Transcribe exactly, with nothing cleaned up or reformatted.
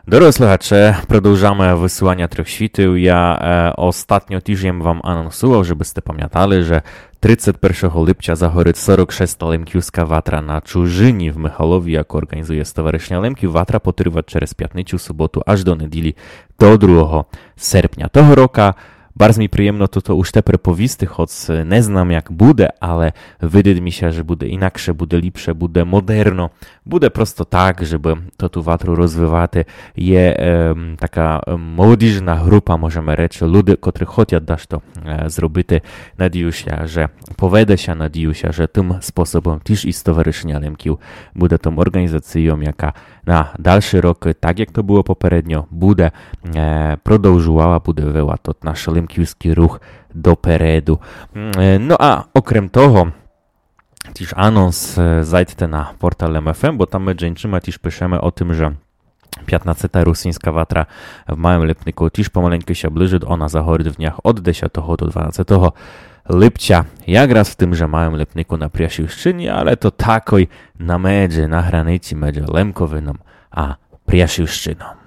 Дорогі слухачі, продовжуємо висування трьох світів. Я е, ostatnio тиждень вам анонсував, щоб ви пам'ятали, що тридцять першого липня загорить сорок шоста лемківська ватра на Чужині в Михайлові, яку організує Stowarzyszenie Лемків. Ватра потриває через п'ятницю, суботу, аж до неділі, до другого серпня того року. Bardzo mi przyjemno to, to już te prepowisty, choć nie znam jak bude, ale wydaje mi się, że bude inaksze, bude lepsze, bude moderno, bude prosto tak, żeby to tu watru rozwijać. Je e, taka młodzieżna grupa, możemy rzec, ludzie, którzy chcą dać to e, zrobić. Nadzieję się, że powede się, nadzieję się, że tym sposobem też i Stowarzyszenie Lemkiów bude tą organizacją, jaka na dalszy rok, tak jak to było poprzednio, bude e, продовжувала, буде вела тот наш лемківський рух допереду. Ну, а окрім того, теж анонс, зайдьте на портал ем еф ем, бо там ми джинчима теж пишемо о тим, що п'ятнадцята русинська ватра в моєму липнику теж помаленьку się bliży, ona zagorить w dniach od dziesiątego do dwunastego lipcia, jak raz w tymże małym lipniku na Priasiłszczynie, ale to takoj na medzie, na granicy medzie Lemkowyną a Priasiłszczyną.